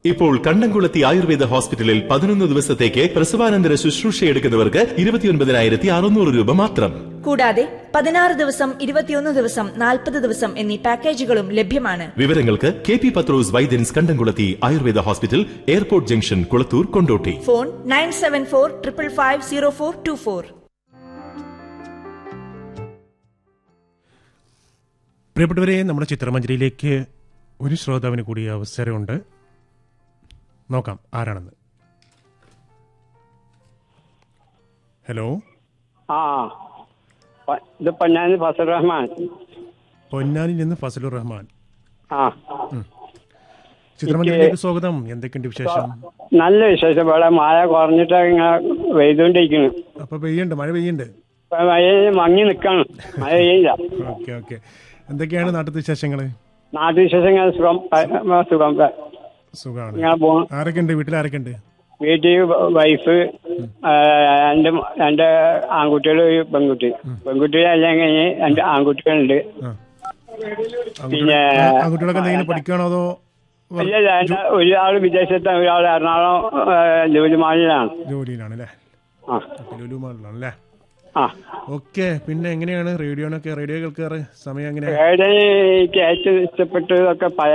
ഇപ്പോൾ കണ്ടംകുളത്തി ആയുർവേദ ഹോസ്പിറ്റലിൽ 11 ദിവസത്തേക്ക് പ്രസവാനന്തര ശുശ്രൂഷയെടുക്കുന്നവർക്ക് 29,600 രൂപ മാത്രം. കൂടാതെ 16 ദിവസം, 21 ദിവസം, 40 ദിവസം എന്നീ പാക്കേജുകളും ലഭ്യമാണ്. വിവരങ്ങൾക്ക് KP പത്രോസ് വൈദ്യൻസ് കണ്ടംകുളത്തി Ayurveda hospital, airport junction, Kulathur, Kondotty. Phone 9745550424. പ്രിയപ്പെട്ടവരെ, നമ്മുടെ ചിത്രമഞ്ജരിയിലേക്ക് ഒരു ശ്രോതാവിന് കൂടി അവസരമുണ്ട്. നോക്കാം ആരാണെന്ന്. ഹലോ. ഇത് പൊന്നാനി ഫസലുർ റഹ്മാൻ. പൊന്നാനിൽ നിന്ന് ഫസലുർ റഹ്മാൻ. ചിത്രമഞ്ജരിയിലേക്ക് സ്വാഗതം. എന്തൊക്കെയുണ്ട് വിശേഷം? നല്ല വിശേഷം. ഇവിടെ മഴ കുറഞ്ഞിട്ട് ഇങ്ങനെ പെയ്തുകൊണ്ടിരിക്കുന്നു. അപ്പൊ പെയ്യുണ്ട്, മഴ പെയ്യുണ്ട്. മഴ മങ്ങി നിൽക്കണം, മഴ പെയ്യില്ല. Okay okay. എന്തൊക്കെയാണ് നാട്ടിലത്തെ വിശേഷങ്ങള്? നാട്ടു വിശേഷങ്ങൾ സുഖം. സുഖമാണ്. ആരൊക്കെ ഉണ്ട് വീട്ടിൽ? ആരൊക്കെ ഉണ്ട്? വീട്ടിൽ വൈഫ്, രണ്ട് ആൺകുട്ടികൾ, ഒരു പെൺകുട്ടി. പെൺകുട്ടി അല്ലെങ്കിൽ 2 ആൺകുട്ടികളുണ്ട്. പിന്നെ ആൺകുട്ടികളൊക്കെ എന്തെങ്കിലും പഠിക്കണോ അതോ? ഒരാൾ വിദേശത്ത്, ഒരാൾ എറണാകുളം ജോലിമാളിലാണ്. ജോലിയിലാണല്ലേ? ലുലുമാളിലാണല്ലേ? ഓക്കെ. പിന്നെ എങ്ങനെയാണ് റേഡിയോ കേൾക്കാറ്? സമയം എങ്ങനെയാണ്? റേഡിയോ എനിക്ക് ഏറ്റവും ഇഷ്ടപ്പെട്ടതൊക്കെ പഴയ